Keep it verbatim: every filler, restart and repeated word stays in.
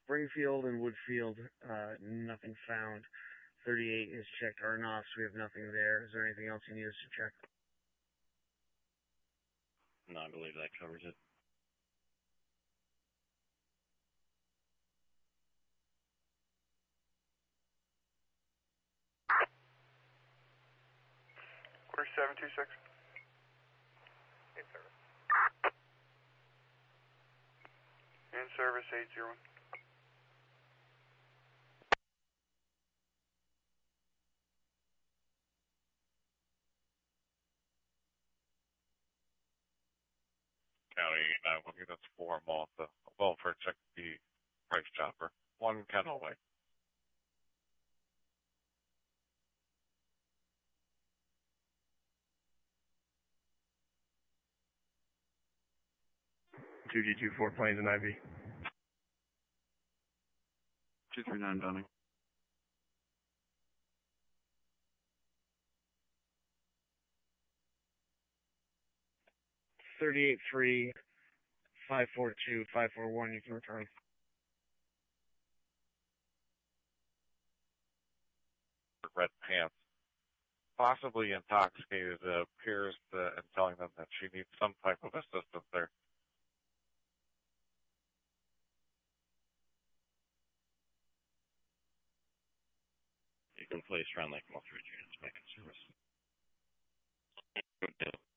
Springfield and Woodfield, uh, nothing found. thirty-eight is checked Arnoffs. We have nothing there. Is there anything else you need us to check? No, I believe that covers it. Quarter seven two six. In service. In service eight zero one. County nine one, that's four Malta. Welfare check the price chopper. One Kennel Way. two G two four planes in I V. two three nine Dunning. thirty-eight three, five four two, five four one, you can return. Red pants. Possibly intoxicated, it appears, to, and telling them that she needs some type of assistance there. You can place Round Lake Multi Units back in service.